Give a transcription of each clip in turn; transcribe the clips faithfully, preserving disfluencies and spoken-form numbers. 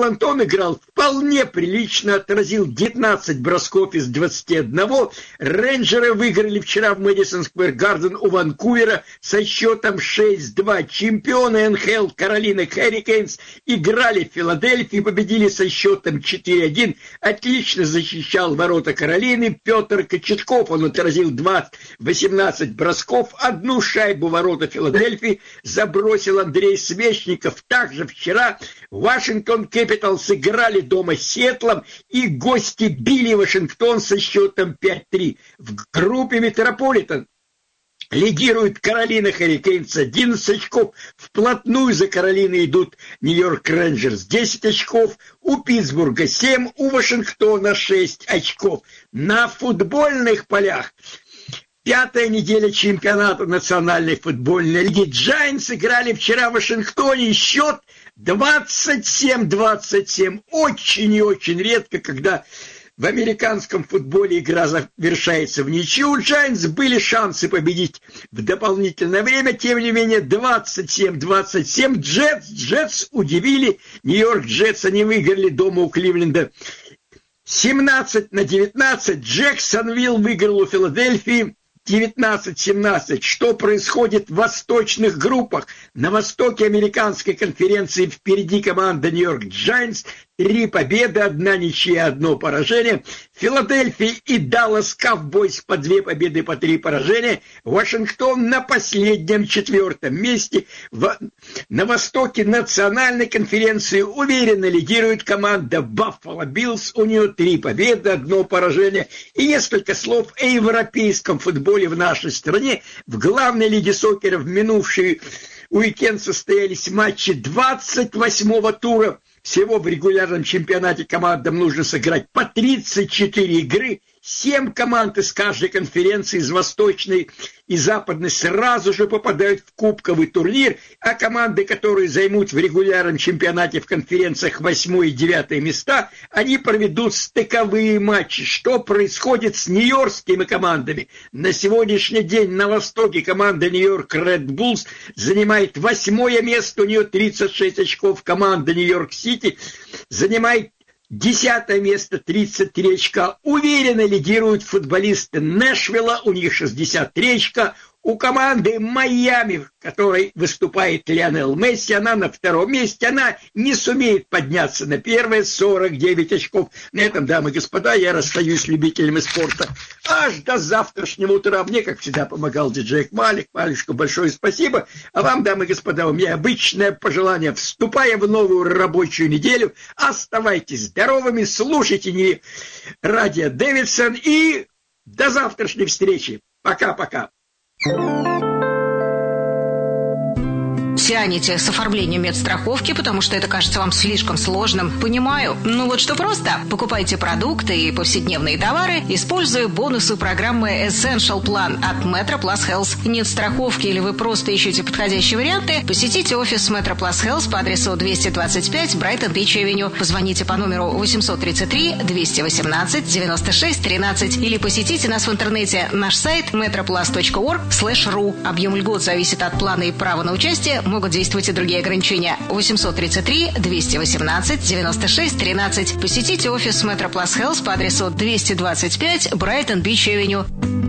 Вашингтон играл вполне прилично, отразил девятнадцать бросков из двадцати одного. Рейнджеры выиграли вчера в Мэдисон Сквер Гарден у Ванкувера со счетом шесть-два. Чемпионы эн эйч эл Каролина Хуррикейнс играли в Филадельфии, победили со счетом четыре-один. Отлично защищал ворота Каролины Петр Кочетков. Он отразил двадцать, восемнадцать бросков, одну шайбу в ворота Филадельфии забросил Андрей Свечников. Также вчера Вашингтон Кэпиталс играли дома с Сиэтлом, и гости били Вашингтон со счетом пять-три. В группе Метрополитен лидирует Каролина Хуррикейнс одиннадцать очков. Вплотную за Каролиной идут Нью-Йорк Рейнджерс десять очков. У Питтсбурга семь, у Вашингтона шесть очков. На футбольных полях пятая неделя чемпионата Национальной футбольной лиги. Giants играли вчера в Вашингтоне. Счет двадцать семь двадцать семь. Очень и очень редко, когда в американском футболе игра завершается в ничью. У Giants были шансы победить в дополнительное время. Тем не менее, двадцать семь двадцать семь. Джетс, Джетс удивили. Нью-Йорк Джетс, они выиграли дома у Кливленда семнадцать на девятнадцать. Джексонвилл выиграл у Филадельфии девятнадцать семнадцать. Что происходит в восточных группах? На востоке американской конференции впереди команда Нью-Йорк Giants. Три победы, одна ничья, одно поражение. Филадельфия и Даллас Ковбойс по две победы, по три поражения. Вашингтон на последнем четвертом месте. В... На востоке национальной конференции уверенно лидирует команда Баффало Биллс. У нее три победы, одно поражение. И несколько слов о европейском футболе в нашей стране. В главной лиге сокера в минувший уикенд состоялись матчи двадцать восьмого тура. Всего в регулярном чемпионате командам нужно сыграть по тридцать четыре игры. Семь команд из каждой конференции, из восточной и западной, сразу же попадают в кубковый турнир, а команды, которые займут в регулярном чемпионате в конференциях восьмое и девятое места, они проведут стыковые матчи. Что происходит с нью-йоркскими командами? На сегодняшний день на востоке команда Нью-Йорк Ред Буллс занимает восьмое место, у нее тридцать шесть очков. Команда Нью-Йорк Сити занимает десятое место, тридцать три очка. Уверенно лидируют футболисты Нэшвилла, у них шестьдесят три очка. У команды Майами, в которой выступает Лионел Месси, она на втором месте, она не сумеет подняться на первое, сорок девять очков. На этом, дамы и господа, я расстаюсь с любителями спорта аж до завтрашнего утра. Мне, как всегда, помогал диджей Малик. Малишку большое спасибо. А вам, дамы и господа, у меня обычное пожелание. Вступая в новую рабочую неделю, оставайтесь здоровыми, слушайте не радио Дэвидсон, и до завтрашней встречи. Пока-пока. Тянете с оформлением медстраховки, потому что это кажется вам слишком сложным. Понимаю. Ну вот что просто. Покупайте продукты и повседневные товары, используя бонусы программы Essential Plan от MetroPlus Health. Нет страховки или вы просто ищете подходящие варианты? Посетите офис MetroPlus Health по адресу двести двадцать пять Brighton Beach Avenue. Позвоните по номеру восемь три три двести восемнадцать девяносто шесть тринадцать или посетите нас в интернете. Наш сайт metroplus точка org слэш ру. Объем льгот зависит от плана и права на участие. Могут действовать и другие ограничения. восемь три три двести восемнадцать девяносто шесть тринадцать. Посетите офис MetroPlus Health по адресу двести двадцать пять Brighton Beach Avenue.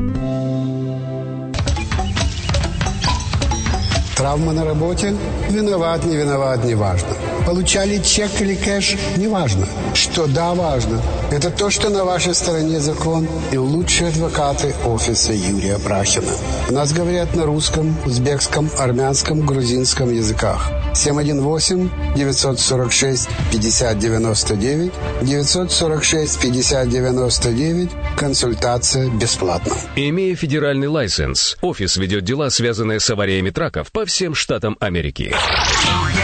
Травма на работе? Виноват, не виноват, не важно. Получали чек или кэш? Не важно. Что да, важно. Это то, что на вашей стороне закон и лучшие адвокаты офиса Юрия Брахина. У нас говорят на русском, узбекском, армянском, грузинском языках. семь один восемь девятьсот сорок шесть пятьдесят девяносто девять девятьсот сорок шесть пятьдесят девяносто девять. Консультация бесплатна. Имея федеральный лайсенс, офис ведет дела, связанные с авариями траков по всем штатам Америки.